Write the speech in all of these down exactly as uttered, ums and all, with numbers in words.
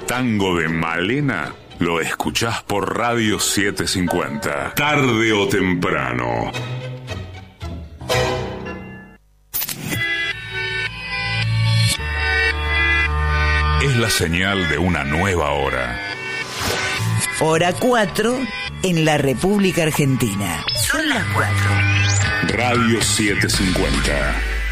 tango de Malena lo escuchás por Radio setecientos cincuenta. Tarde o temprano. Es la señal de una nueva hora. Hora cuatro en la República Argentina. Son las cuatro. Radio setecientos cincuenta.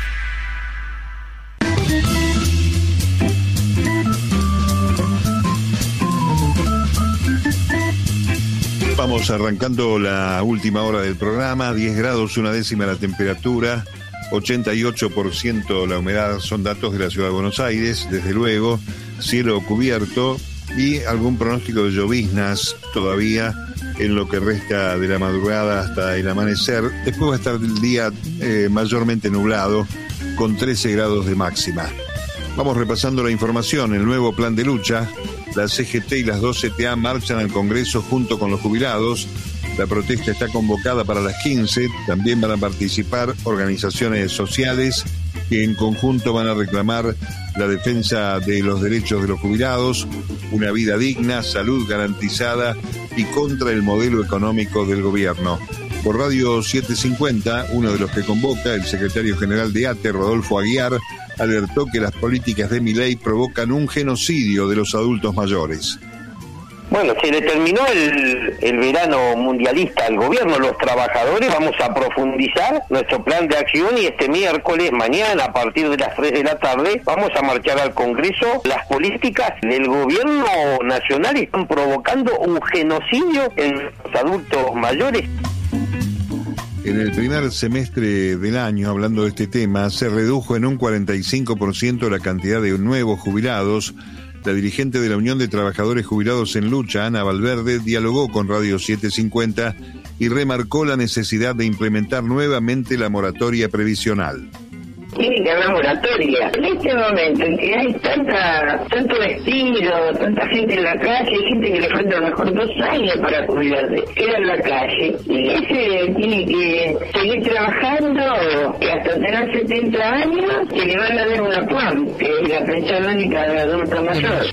Vamos arrancando la última hora del programa. diez grados, una décima la temperatura, ochenta y ocho por ciento la humedad, son datos de la ciudad de Buenos Aires, desde luego, cielo cubierto y algún pronóstico de lloviznas todavía en lo que resta de la madrugada hasta el amanecer. Después va a estar el día eh, mayormente nublado, con trece grados de máxima. Vamos repasando la información. El nuevo plan de lucha. La C G T y las dos C T A marchan al Congreso junto con los jubilados. La protesta está convocada para las quince. También van a participar organizaciones sociales que en conjunto van a reclamar la defensa de los derechos de los jubilados, una vida digna, salud garantizada y contra el modelo económico del gobierno. Por Radio setecientos cincuenta, uno de los que convoca, el secretario general de A T E, Rodolfo Aguiar, alertó que las políticas de Milei provocan un genocidio de los adultos mayores. Bueno, se le terminó el, el verano mundialista al gobierno, los trabajadores. Vamos a profundizar nuestro plan de acción y este miércoles, mañana, a partir de las tres de la tarde, vamos a marchar al Congreso. Las políticas del gobierno nacional están provocando un genocidio en los adultos mayores. En el primer semestre del año, hablando de este tema, se redujo en un cuarenta y cinco por ciento la cantidad de nuevos jubilados. La dirigente de la Unión de Trabajadores Jubilados en Lucha, Ana Valverde, dialogó con Radio setecientos cincuenta y remarcó la necesidad de implementar nuevamente la moratoria previsional. Tiene que haber moratoria. En este momento en que hay tanta, tanto despido, tanta gente en la calle, hay gente que le falta a lo mejor dos años para jubilarse, queda en la calle. Y ese tiene que seguir trabajando hasta tener setenta años, que le van a dar una P U A M, que es la pensión única de adulto mayor.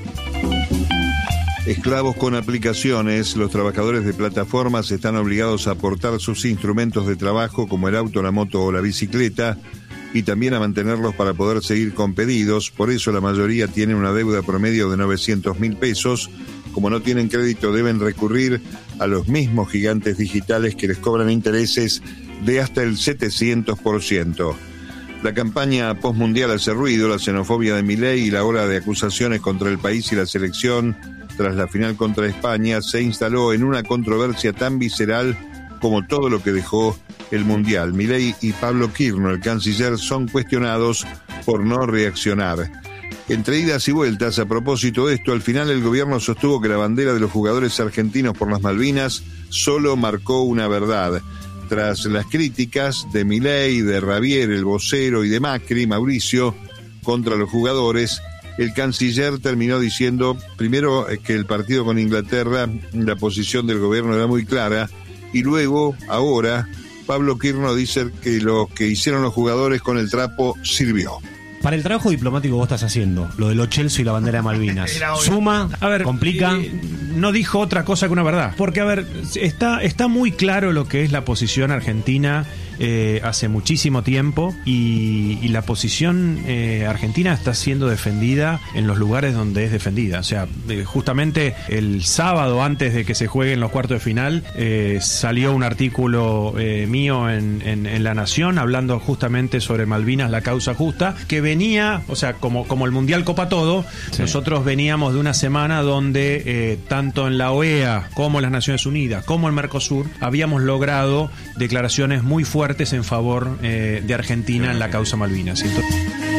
Esclavos con aplicaciones, los trabajadores de plataformas están obligados a aportar sus instrumentos de trabajo como el auto, la moto o la bicicleta, y también a mantenerlos para poder seguir con pedidos. Por eso la mayoría tiene una deuda promedio de novecientos mil pesos. Como no tienen crédito, deben recurrir a los mismos gigantes digitales que les cobran intereses de hasta el setecientos por ciento. La campaña postmundial hace ruido, la xenofobia de Milei y la ola de acusaciones contra el país y la selección tras la final contra España se instaló en una controversia tan visceral como todo lo que dejó el Mundial. Milei y Pablo Kirno, el canciller, son cuestionados por no reaccionar. Entre idas y vueltas, a propósito de esto, al final el gobierno sostuvo que la bandera de los jugadores argentinos por las Malvinas solo marcó una verdad. Tras las críticas de Milei, de Rabier, el vocero, y de Macri, Mauricio, contra los jugadores, el canciller terminó diciendo, primero, que el partido con Inglaterra, la posición del gobierno era muy clara, y luego, ahora, Pablo Kirno dice que lo que hicieron los jugadores con el trapo sirvió. Para el trabajo diplomático que vos estás haciendo, lo de los Chelsea y la bandera de Malvinas, suma, a ver, complica, eh, no dijo otra cosa que una verdad. Porque, a ver, está, está muy claro lo que es la posición argentina eh, hace muchísimo tiempo y, y la posición eh, argentina está siendo defendida en los lugares donde es defendida. O sea, eh, justamente el sábado antes de que se jueguen los cuartos de final eh, salió un artículo eh, mío en, en, en La Nación hablando justamente sobre Malvinas, la causa justa, que venía, o sea, como, como el Mundial copa todo, sí. Nosotros veníamos de una semana donde eh, tanto en la O E A como en las Naciones Unidas como en Mercosur habíamos logrado declaraciones muy fuertes en favor eh, de Argentina en la causa Malvinas. Entonces...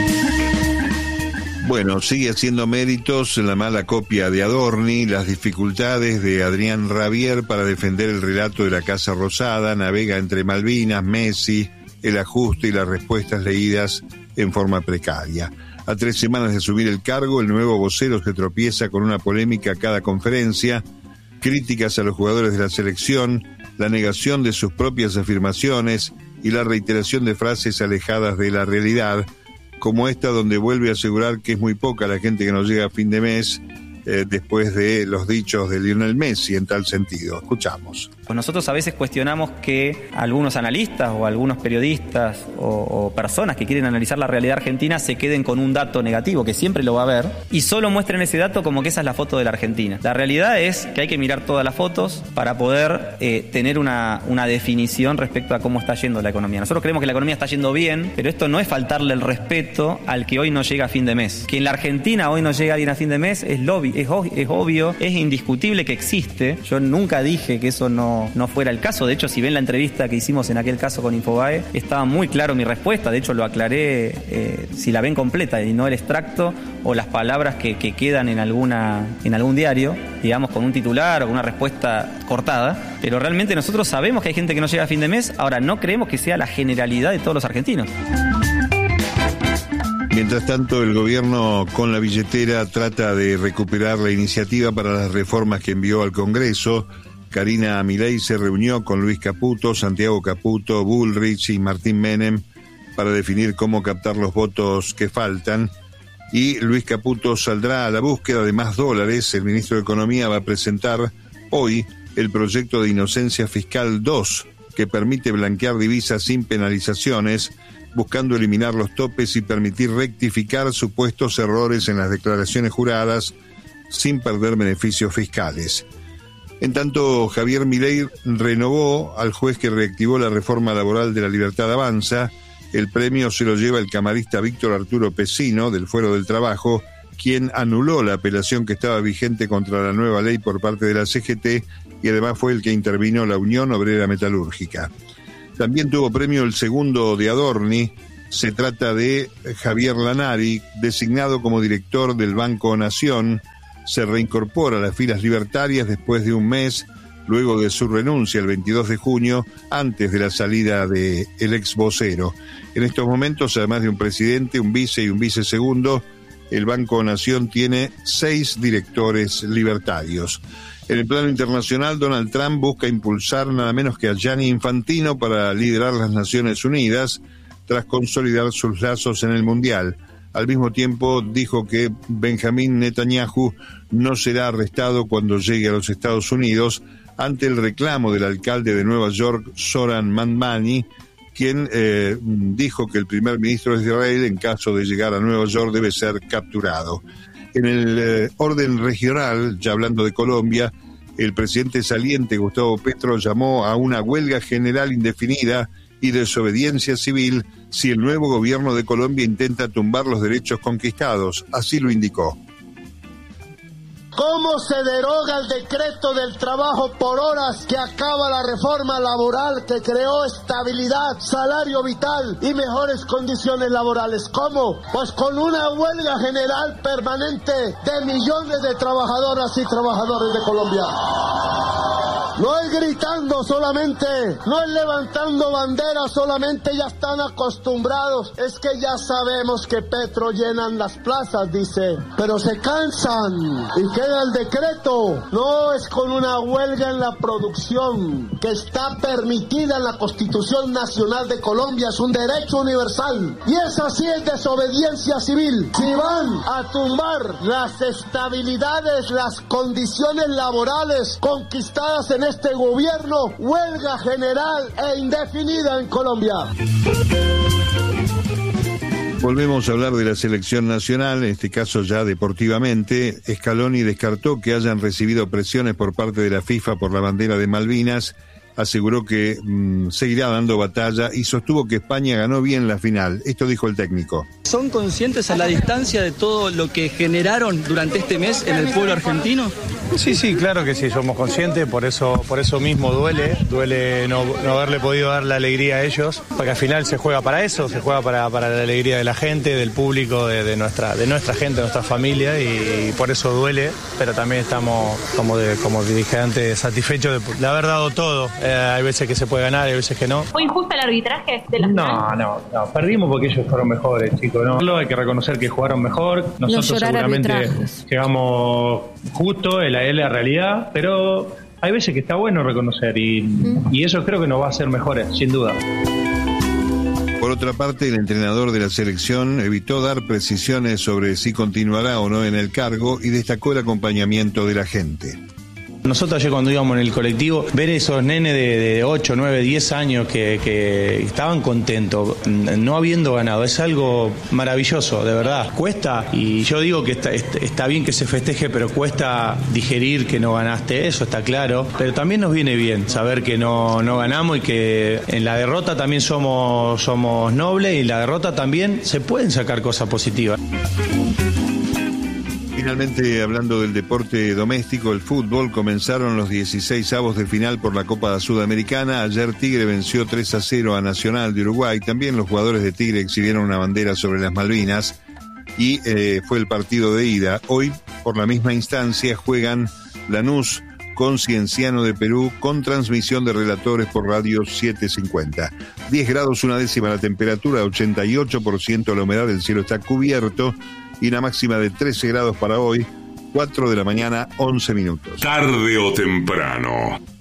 Bueno, sigue haciendo méritos la mala copia de Adorni, las dificultades de Adrián Rabier para defender el relato de la Casa Rosada, navega entre Malvinas, Messi, el ajuste y las respuestas leídas en forma precaria. A tres semanas de subir el cargo, el nuevo vocero se tropieza con una polémica a cada conferencia, críticas a los jugadores de la selección, la negación de sus propias afirmaciones y la reiteración de frases alejadas de la realidad, como esta donde vuelve a asegurar que es muy poca la gente que no llega a fin de mes eh, después de los dichos de Lionel Messi en tal sentido. Escuchamos. Pues nosotros a veces cuestionamos que algunos analistas o algunos periodistas o, o personas que quieren analizar la realidad argentina se queden con un dato negativo, que siempre lo va a haber, y solo muestren ese dato como que esa es la foto de la Argentina. La realidad es que hay que mirar todas las fotos para poder eh, tener una, una definición respecto a cómo está yendo la economía. Nosotros creemos que la economía está yendo bien, pero esto no es faltarle el respeto al que hoy no llega a fin de mes. Que en la Argentina hoy no llega alguien a fin de mes es, lobby, es, es obvio, es indiscutible que existe. Yo nunca dije que eso no no fuera el caso. De hecho, si ven la entrevista que hicimos en aquel caso con Infobae, estaba muy claro mi respuesta. De hecho, lo aclaré, eh, si la ven completa y no el extracto o las palabras que, que quedan en alguna en algún diario, digamos, con un titular o con una respuesta cortada. Pero realmente nosotros sabemos que hay gente que no llega a fin de mes. Ahora, no creemos que sea la generalidad de todos los argentinos. Mientras tanto, el gobierno con la billetera trata de recuperar la iniciativa para las reformas que envió al Congreso. Karina Milei se reunió con Luis Caputo, Santiago Caputo, Bullrich y Martín Menem para definir cómo captar los votos que faltan. Y Luis Caputo saldrá a la búsqueda de más dólares. El ministro de Economía va a presentar hoy el proyecto de Inocencia Fiscal dos, que permite blanquear divisas sin penalizaciones, buscando eliminar los topes y permitir rectificar supuestos errores en las declaraciones juradas sin perder beneficios fiscales. En tanto, Javier Milei renovó al juez que reactivó la reforma laboral de La Libertad Avanza. El premio se lo lleva el camarista Víctor Arturo Pesino, del Fuero del Trabajo, quien anuló la apelación que estaba vigente contra la nueva ley por parte de la C G T y además fue el que intervino la Unión Obrera Metalúrgica. También tuvo premio el segundo de Adorni. Se trata de Javier Lanari, designado como director del Banco Nación. Se reincorpora a las filas libertarias después de un mes, luego de su renuncia el veintidós de junio, antes de la salida del ex vocero. En estos momentos, además de un presidente, un vice y un vicesegundo, el Banco Nación tiene seis directores libertarios. En el plano internacional, Donald Trump busca impulsar nada menos que a Gianni Infantino para liderar las Naciones Unidas tras consolidar sus lazos en el Mundial. Al mismo tiempo, dijo que Benjamín Netanyahu no será arrestado cuando llegue a los Estados Unidos ante el reclamo del alcalde de Nueva York, Zoran Mamdani, quien eh, dijo que el primer ministro de Israel, en caso de llegar a Nueva York, debe ser capturado. En el eh, orden regional, ya hablando de Colombia, el presidente saliente Gustavo Petro llamó a una huelga general indefinida y desobediencia civil si el nuevo gobierno de Colombia intenta tumbar los derechos conquistados. Así lo indicó. ¿Cómo se deroga el decreto del trabajo por horas que acaba la reforma laboral que creó estabilidad, salario vital y mejores condiciones laborales? ¿Cómo? Pues con una huelga general permanente de millones de trabajadoras y trabajadores de Colombia. No es gritando solamente, no es levantando banderas solamente, ya están acostumbrados. Es que ya sabemos que Petro llenan las plazas, dice, pero se cansan y queda el decreto. No es con una huelga en la producción que está permitida en la Constitución Nacional de Colombia, es un derecho universal. Y esa sí es desobediencia civil. Si van a tumbar las estabilidades, las condiciones laborales conquistadas en este gobierno, huelga general e indefinida en Colombia. Volvemos a hablar de la selección nacional, en este caso ya deportivamente. Scaloni descartó que hayan recibido presiones por parte de la FIFA por la bandera de Malvinas. Aseguró que mmm, seguirá dando batalla y sostuvo que España ganó bien la final. Esto dijo el técnico. ¿Son conscientes a la distancia de todo lo que generaron durante este mes en el pueblo argentino? Sí, sí, claro que sí, somos conscientes, por eso, por eso mismo duele, duele no, no haberle podido dar la alegría a ellos, porque al final se juega para eso, se juega para, para la alegría de la gente, del público, de, de nuestra, de nuestra gente, de nuestra familia, y, y por eso duele, pero también estamos, como, de, como dije antes, satisfechos de, de haber dado todo. Eh, hay veces que se puede ganar, hay veces que no. ¿Fue injusto el arbitraje de la no, final? No, no, perdimos porque ellos fueron mejores, chicos, ¿no? Hay que reconocer que jugaron mejor, nosotros seguramente arbitrajes. Llegamos justo, es la, es la realidad, pero hay veces que está bueno reconocer y, mm. y eso creo que nos va a hacer mejores, sin duda. Por otra parte, el entrenador de la selección evitó dar precisiones sobre si continuará o no en el cargo y destacó el acompañamiento de la gente. Nosotros ayer cuando íbamos en el colectivo, ver esos nenes de, de ocho, nueve, diez años que, que estaban contentos, no habiendo ganado, es algo maravilloso, de verdad. Cuesta, y yo digo que está, está bien que se festeje, pero cuesta digerir que no ganaste, eso está claro. Pero también nos viene bien saber que no, no ganamos y que en la derrota también somos, somos nobles y en la derrota también se pueden sacar cosas positivas. Finalmente, hablando del deporte doméstico, el fútbol, comenzaron los dieciseisavos de final por la Copa Sudamericana. Ayer Tigre venció tres a cero a Nacional de Uruguay. También los jugadores de Tigre exhibieron una bandera sobre las Malvinas y eh, fue el partido de ida. Hoy, por la misma instancia, juegan Lanús con Cienciano de Perú, con transmisión de relatores por Radio setecientos cincuenta. diez grados una décima la temperatura, ochenta y ocho por ciento la humedad, el cielo está cubierto y una máxima de trece grados para hoy, cuatro de la mañana, once minutos. Tarde o temprano.